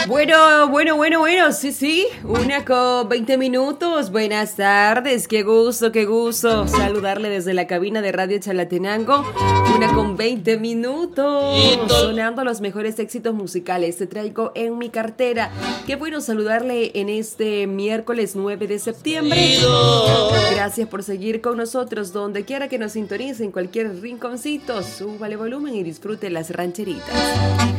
Bueno, sí, 1:20. Buenas tardes, qué gusto saludarle desde la cabina de Radio Chalatenango. 1:20, sonando los mejores éxitos musicales, te traigo en mi cartera. Qué bueno saludarle en este miércoles 9 de septiembre. Gracias por seguir con nosotros, donde quiera que nos sintonice, en cualquier rinconcito, súbale volumen y disfrute las rancheritas.